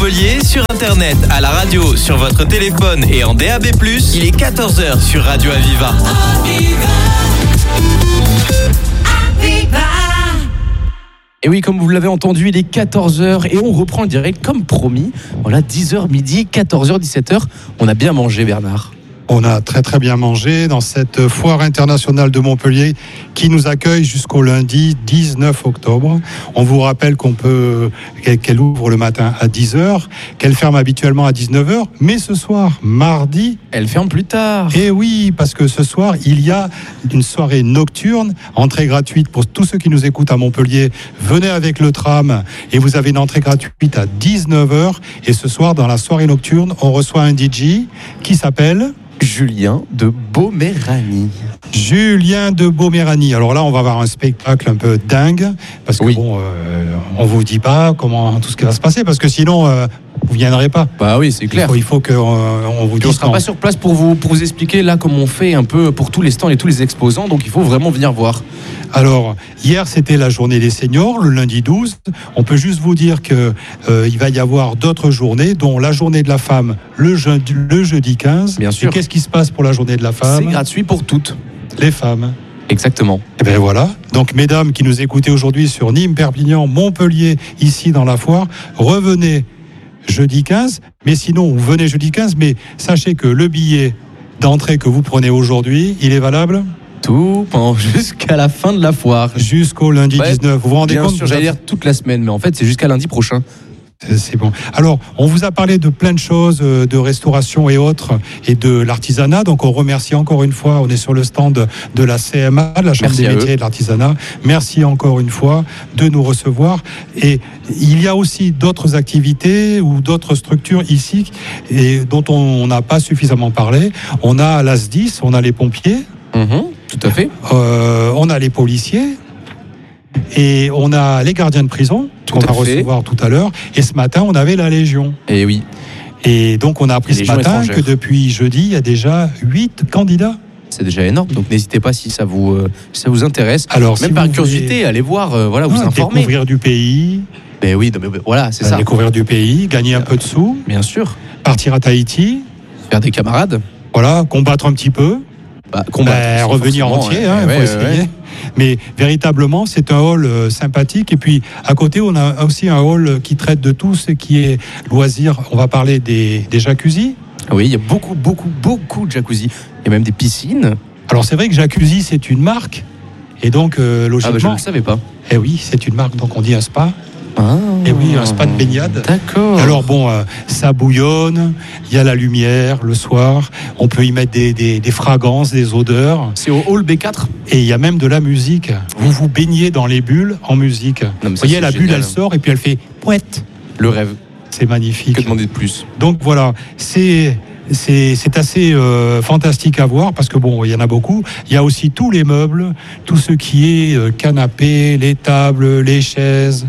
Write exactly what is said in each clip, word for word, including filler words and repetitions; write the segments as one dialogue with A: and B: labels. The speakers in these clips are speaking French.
A: Montpellier, sur internet, à la radio, sur votre téléphone et en D A B plus, il est quatorze heures sur Radio Aviva.
B: Et oui, comme vous l'avez entendu, il est quatorze heures et on reprend le direct comme promis. Voilà, dix heures midi, quatorze heures, dix-sept heures. On a bien mangé, Bernard.
C: On a très très bien mangé dans cette foire internationale de Montpellier qui nous accueille jusqu'au lundi dix-neuf octobre. On vous rappelle qu'on peut, qu'elle ouvre le matin à dix heures, qu'elle ferme habituellement à dix-neuf heures, mais ce soir, mardi...
B: Elle ferme plus tard.
C: Et oui, parce que ce soir, il y a une soirée nocturne, entrée gratuite pour tous ceux qui nous écoutent à Montpellier. Venez avec le tram et vous avez une entrée gratuite à dix-neuf heures. Et ce soir, dans la soirée nocturne, on reçoit un D J qui s'appelle...
B: Julien de Beauméranie.
C: Julien de Beauméranie. Alors là, on va avoir un spectacle un peu dingue, parce que oui. bon, euh, on vous dit pas comment tout ce qui va se passer, parce que sinon, euh, vous viendrez pas.
B: Bah oui, c'est clair.
C: Il faut, il faut que euh, on vous dise.
B: On sera non. pas sur place pour vous pour vous expliquer là comment on fait un peu pour tous les stands et tous les exposants. Donc il faut vraiment venir voir.
C: Alors, hier, c'était la journée des seniors, le lundi douze. On peut juste vous dire que euh, il va y avoir d'autres journées, dont la journée de la femme, le, je, le jeudi quinze.
B: Bien sûr.
C: Et qu'est-ce qui se passe pour la journée de la femme ?
B: C'est gratuit pour toutes.
C: Les femmes.
B: Exactement.
C: Et bien voilà. Donc, mesdames qui nous écoutez aujourd'hui sur Nîmes, Perpignan, Montpellier, ici dans la foire, revenez jeudi quinze. Mais sinon, vous venez jeudi quinze, mais sachez que le billet d'entrée que vous prenez aujourd'hui, il est valable ?
B: Tout pendant jusqu'à la fin de la foire.
C: Jusqu'au lundi ouais, dix-neuf. Vous vous rendez
B: bien
C: compte ?
B: Sûr, j'allais dire toute la semaine, mais en fait, c'est jusqu'à lundi prochain.
C: C'est bon. Alors, on vous a parlé de plein de choses, de restauration et autres, et de l'artisanat. Donc, on remercie encore une fois. On est sur le stand de la C M A, de la Chambre Merci des métiers eux. et de l'artisanat. Merci encore une fois de nous recevoir. Et il y a aussi d'autres activités ou d'autres structures ici et dont on n'a pas suffisamment parlé. On a l'A S dix, on a les pompiers.
B: Mmh, tout à fait.
C: Euh, on a les policiers. Et on a les gardiens de prison qu'on va recevoir tout à l'heure. Et ce matin, on avait la Légion.
B: Et oui.
C: Et donc, on a appris ce matin que depuis jeudi, il y a déjà huit candidats.
B: C'est déjà énorme. Donc, n'hésitez pas si ça vous, euh, si ça vous intéresse.
C: Alors,
B: même
C: si
B: par curiosité, voulez... allez voir, euh, voilà, ah, vous informer.
C: Découvrir du pays.
B: Mais oui, mais voilà, c'est euh, ça.
C: Découvrir du pays, gagner un peu de sous.
B: Bien sûr.
C: Partir à Tahiti.
B: Faire des camarades.
C: Voilà, combattre un petit peu.
B: Bah, combattre,
C: bah, revenir entier, hein, il
B: ouais,
C: faut essayer. Ouais, ouais. Mais véritablement, c'est un hall euh, sympathique. Et puis, à côté, on a aussi un hall qui traite de tout ce qui est loisirs. On va parler des, des jacuzzis.
B: Oui, il y a beaucoup, beaucoup, beaucoup de jacuzzis. Il y a même des piscines.
C: Alors, c'est vrai que jacuzzi, c'est une marque. Et donc, euh, logiquement... Ah, bah,
B: je ne le savais pas.
C: Eh oui, c'est une marque. Donc, on dit un spa.
B: Ah,
C: et oui, un spa de baignade.
B: D'accord.
C: Alors bon, euh, ça bouillonne, il y a la lumière le soir, on peut y mettre des, des, des fragrances, des odeurs.
B: C'est au hall B quatre.
C: Et il y a même de la musique. Vous vous baignez dans les bulles en musique.
B: Non,
C: vous voyez, la
B: génial.
C: bulle, elle sort et puis elle fait pouette.
B: Le rêve.
C: C'est magnifique.
B: Que demander de plus ?
C: Donc voilà, c'est... C'est, c'est assez euh, fantastique à voir parce que bon, il y en a beaucoup. Il y a aussi tous les meubles, tout ce qui est euh, canapé, les tables, les chaises.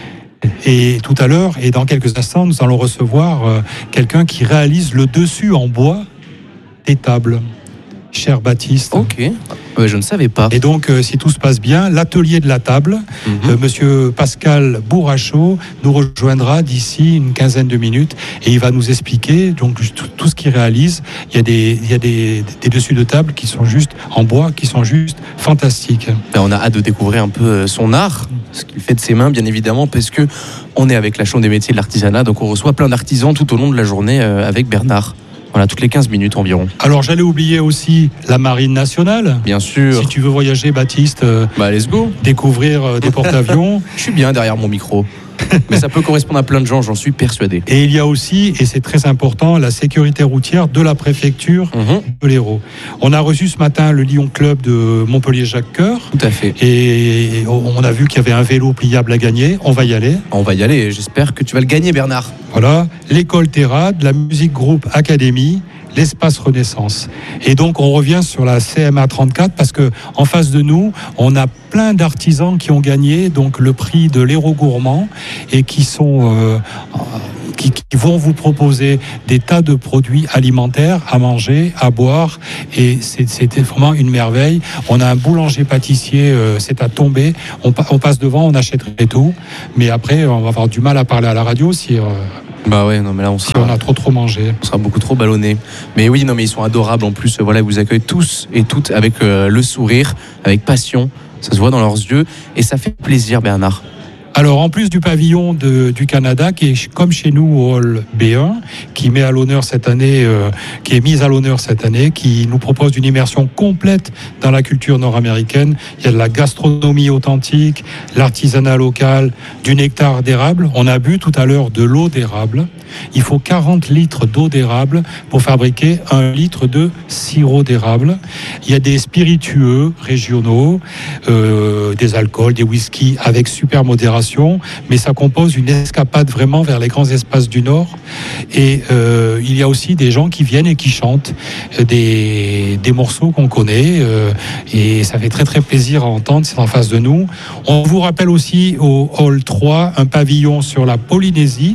C: Et tout à l'heure, et dans quelques instants, nous allons recevoir euh, quelqu'un qui réalise le dessus en bois des tables. Cher Baptiste.
B: Ok, euh, je ne savais pas.
C: Et donc, euh, si tout se passe bien, l'atelier de la table, mm-hmm. euh, Monsieur Pascal Bourrachot nous rejoindra d'ici une quinzaine de minutes et il va nous expliquer donc tout, tout ce qu'il réalise. Il y a des, il y a des, des dessus de table qui sont juste en bois, qui sont juste fantastiques.
B: Ben, on a hâte de découvrir un peu son art, ce qu'il fait de ses mains, bien évidemment, parce que on est avec la Chambre des métiers de l'artisanat, donc on reçoit plein d'artisans tout au long de la journée euh, avec Bernard. Voilà, toutes les quinze minutes environ. Alors,
C: j'allais oublier aussi la Marine nationale.
B: Bien sûr.
C: Si tu veux voyager, Baptiste, euh,
B: bah, let's go.
C: Découvrir euh, des porte-avions.
B: Je suis bien derrière mon micro. Mais ça peut correspondre à plein de gens, j'en suis persuadé.
C: Et il y a aussi, et c'est très important, la sécurité routière de la préfecture mmh. de l'Hérault. On a reçu ce matin le Lion Club de Montpellier-Jacques-Cœur.
B: Tout à fait.
C: Et on a vu qu'il y avait un vélo pliable à gagner. On va y aller.
B: On va y aller et j'espère que tu vas le gagner, Bernard.
C: Voilà. L'école Terrade, la musique groupe Académie, l'espace Renaissance. Et donc, on revient sur la C M A trente-quatre parce que en face de nous, on a plein d'artisans qui ont gagné donc le prix de l'Hérault gourmand et qui sont euh, qui, qui vont vous proposer des tas de produits alimentaires à manger, à boire et c'est, c'était vraiment une merveille. On a un boulanger pâtissier, euh, c'est à tomber. On, on passe devant, on achèterait tout, mais après, on va avoir du mal à parler à la radio si euh,
B: Bah ouais, non mais là on
C: si on a trop trop mangé.
B: On sera beaucoup trop ballonné. Mais oui, non mais ils sont adorables en plus. Voilà, ils vous accueillent tous et toutes avec euh, le sourire, avec passion. Ça se voit dans leurs yeux et ça fait plaisir, Bernard.
C: Alors, en plus du pavillon de, du Canada, qui est comme chez nous au hall B un, qui met à l'honneur cette année, euh, qui est mise à l'honneur cette année, qui nous propose une immersion complète dans la culture nord-américaine. Il y a de la gastronomie authentique, l'artisanat local, du nectar d'érable. On a bu tout à l'heure de l'eau d'érable. Il faut quarante litres d'eau d'érable pour fabriquer un litre de sirop d'érable. Il y a des spiritueux régionaux, euh, des alcools, des whiskies avec super modération, mais ça compose une escapade vraiment vers les grands espaces du Nord. Et euh, il y a aussi des gens qui viennent et qui chantent des, des morceaux qu'on connaît, euh, et ça fait très très plaisir à entendre, c'est en face de nous. On vous rappelle aussi au hall trois un pavillon sur la Polynésie.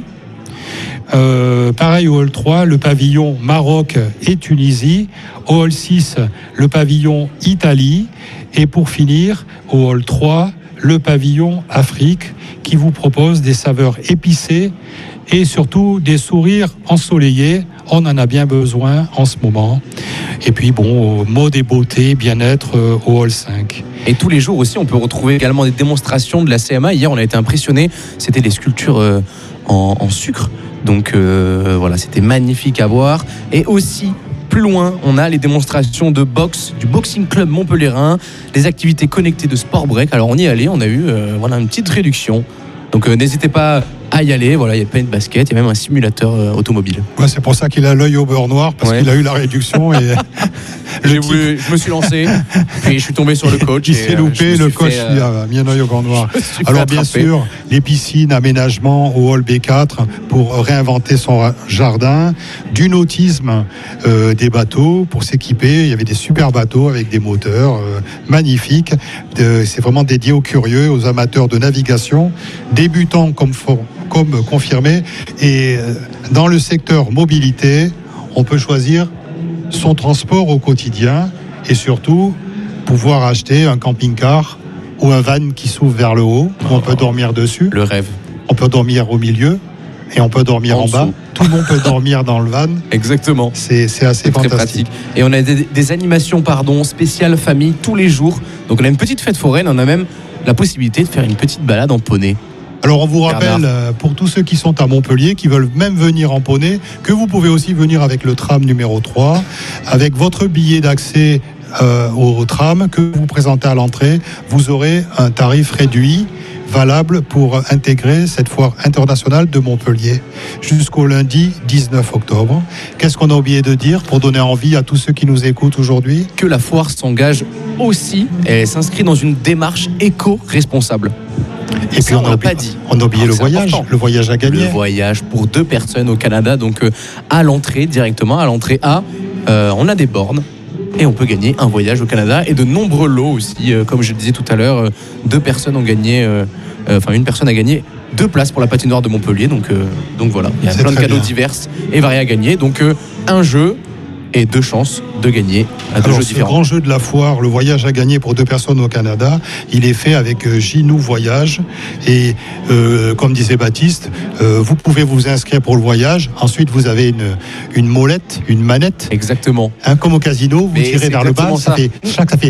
C: Euh, pareil au hall trois, le pavillon Maroc et Tunisie. Au hall six, le pavillon Italie. Et pour finir, au hall trois, le pavillon Afrique, qui vous propose des saveurs épicées et surtout des sourires ensoleillés. On en a bien besoin en ce moment. Et puis bon, mode et beauté, bien-être euh, au hall cinq.
B: Et tous les jours aussi, on peut retrouver également des démonstrations de la C M A. Hier, on a été impressionnés. C'était des sculptures euh, en, en sucre. Donc euh, voilà, c'était magnifique à voir. Et aussi, plus loin, on a les démonstrations de boxe du Boxing Club Montpellierin, les activités connectées de Sport Break. Alors on y est allé, on a eu euh, voilà, une petite réduction. Donc euh, n'hésitez pas à y aller. Voilà, il y a plein de baskets, il y a même un simulateur euh, automobile.
C: Ouais, c'est pour ça qu'il a l'œil au beurre noir, parce ouais. qu'il a eu la réduction. Et
B: J'ai voulu, je me suis lancé, puis je suis tombé sur le coach.
C: Il s'est loupé, le coach lui a mis un œil au beurre noir. Alors bien sûr, les piscines, aménagement au hall B quatre pour réinventer son jardin, du nautisme, euh, des bateaux pour s'équiper. Il y avait des super bateaux avec des moteurs euh, magnifiques. Euh, c'est vraiment dédié aux curieux, aux amateurs de navigation, débutants comme, comme confirmés. Et euh, dans le secteur mobilité, on peut choisir son transport au quotidien et surtout pouvoir acheter un camping-car ou un van qui s'ouvre vers le haut, où on peut dormir dessus.
B: Le rêve.
C: On peut dormir au milieu et on peut dormir en, en bas. Tout le monde peut dormir dans le van.
B: Exactement.
C: C'est, c'est assez c'est fantastique.
B: Très pratique. Et on a des, des animations pardon, spéciales famille tous les jours. Donc on a une petite fête foraine, on a même la possibilité de faire une petite balade en poney.
C: Alors on vous rappelle, pour tous ceux qui sont à Montpellier, qui veulent même venir en poney, que vous pouvez aussi venir avec le tram numéro trois, avec votre billet d'accès euh, au tram que vous présentez à l'entrée. Vous aurez un tarif réduit, valable pour intégrer cette foire internationale de Montpellier jusqu'au lundi dix-neuf octobre. Qu'est-ce qu'on a oublié de dire pour donner envie à tous ceux qui nous écoutent aujourd'hui ?
B: Que la foire s'engage aussi, et s'inscrit dans une démarche éco-responsable.
C: Et, et puis on n'a pas dit. On a oublié ah, le voyage, important. le voyage à gagner.
B: Le voyage pour deux personnes au Canada, donc euh, à l'entrée directement, à l'entrée A, euh, on a des bornes et on peut gagner un voyage au Canada et de nombreux lots aussi, euh, comme je le disais tout à l'heure, euh, deux personnes ont gagné, enfin euh, une personne a gagné deux places pour la patinoire de Montpellier, donc euh, donc voilà, il y a C'est plein de cadeaux bien. divers et variés à gagner, donc euh, un jeu. Et deux chances de gagner à deux
C: Alors,
B: jeux
C: ce
B: différents.
C: grand jeu de la foire, le voyage à gagner pour deux personnes au Canada, il est fait avec euh, Ginou Voyage. Et euh, comme disait Baptiste, euh, vous pouvez vous inscrire pour le voyage. Ensuite, vous avez une, une molette, une manette.
B: Exactement.
C: Hein, comme au casino, vous Mais tirez vers le bas, ça, ça fait chaque, ça fait.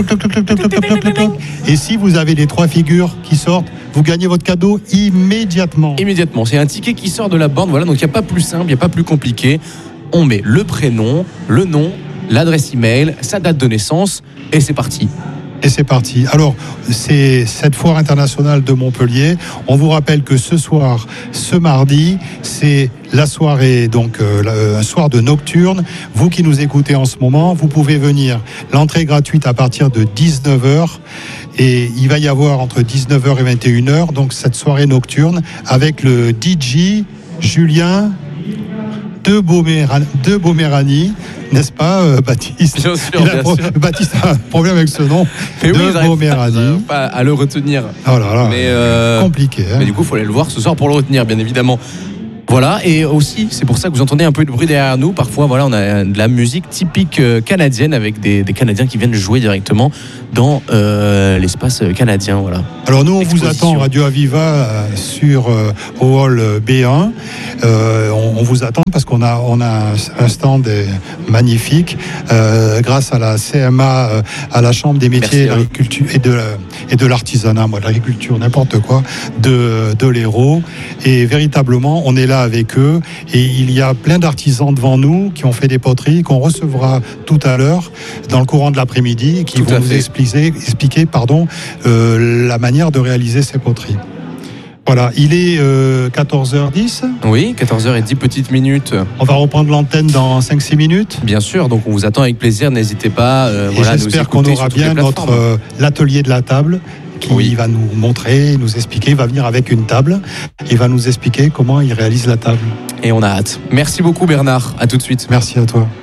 C: Et si vous avez les trois figures qui sortent, vous gagnez votre cadeau immédiatement.
B: Immédiatement. C'est un ticket qui sort de la borne. Voilà, donc il n'y a pas plus simple, il n'y a pas plus compliqué. On met le prénom, le nom, l'adresse email, sa date de naissance et c'est parti.
C: Et c'est parti. Alors, c'est cette foire internationale de Montpellier. On vous rappelle que ce soir, ce mardi, c'est la soirée, donc euh, un soir de nocturne. Vous qui nous écoutez en ce moment, vous pouvez venir. L'entrée est gratuite à partir de dix-neuf heures. Et il va y avoir entre dix-neuf heures et vingt et une heures, donc cette soirée nocturne, avec le D J Julien de Beaumérani, de Beaumérani, n'est-ce pas, euh, Baptiste ?
B: Bien sûr, bien
C: pro-
B: sûr.
C: Baptiste a un problème avec ce nom.
B: Mais
C: de
B: oui,
C: Beaumérani.
B: Pas à le retenir.
C: Oh là là,
B: mais euh,
C: compliqué. Hein.
B: Mais du coup, il faut aller le voir ce soir pour le retenir, bien évidemment. Voilà, et aussi, c'est pour ça que vous entendez un peu de bruit derrière nous. Parfois, voilà, on a de la musique typique canadienne avec des, des Canadiens qui viennent jouer directement dans euh, l'espace canadien. Voilà.
C: Alors nous, on vous attend Radio Aviva sur euh, au hall B un. Euh, on, on vous attend parce qu'on a, on a un stand magnifique euh, grâce à la C M A, euh, à la Chambre des métiers de l'agriculture et de, et de l'artisanat, moi, de l'agriculture, n'importe quoi, de, de l'Hérault. Et véritablement, on est là avec eux et il y a plein d'artisans devant nous qui ont fait des poteries qu'on recevra tout à l'heure dans le courant de l'après-midi, qui tout vont nous expliquer, expliquer pardon, euh, la manière de réaliser ces poteries. Voilà, il est euh, quatorze heures dix.
B: Oui, quatorze heures dix petites minutes.
C: On va reprendre l'antenne dans cinq six minutes.
B: Bien sûr, donc on vous attend avec plaisir, n'hésitez pas. Euh,
C: et
B: voilà,
C: j'espère qu'on aura bien notre euh, l'atelier de la table qui oui. va nous montrer, nous expliquer, il va venir avec une table, il va nous expliquer comment il réalise la table.
B: Et on a hâte. Merci beaucoup Bernard, à tout de suite.
C: Merci à toi.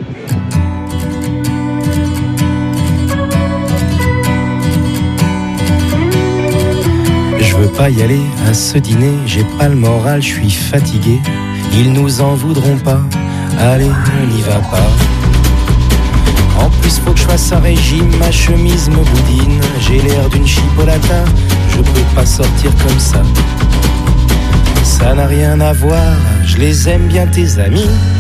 D: Je veux pas y aller à ce dîner, j'ai pas le moral, je suis fatigué. Ils nous en voudront pas, allez, on n'y va pas. En plus faut que je fasse un régime, ma chemise me boudine. J'ai l'air d'une chipolata, je peux pas sortir comme ça. Ça n'a rien à voir, je les aime bien tes amis.